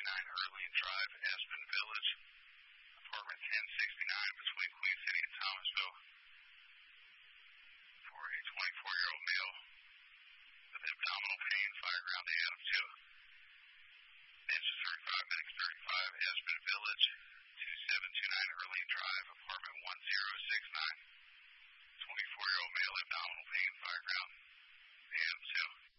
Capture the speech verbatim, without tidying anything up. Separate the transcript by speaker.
Speaker 1: nine Early Drive, Aspen Village, apartment ten sixty-nine between Queen City and Thomasville, for a twenty-four-year-old male with abdominal pain, fire ground to Adam two. Mansion thirty-five, Medic thirty-five, Aspen Village, twenty-seven twenty-nine Early Drive, apartment one zero six nine. twenty-four-year-old male, abdominal pain, fire ground to Adam two.